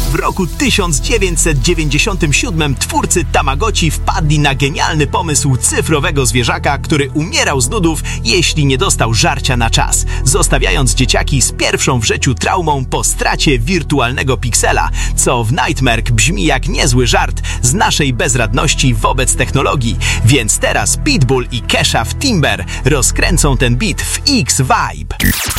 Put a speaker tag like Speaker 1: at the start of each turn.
Speaker 1: W roku 1997 twórcy Tamagotchi wpadli na genialny pomysł cyfrowego zwierzaka, który umierał z nudów, jeśli nie dostał żarcia na czas, zostawiając dzieciaki z pierwszą w życiu traumą po stracie wirtualnego piksela, co w Nightmare brzmi jak niezły żart z naszej bezradności wobec technologii. Więc teraz Pitbull i Kesha w Timber rozkręcą ten beat w X-Vibe.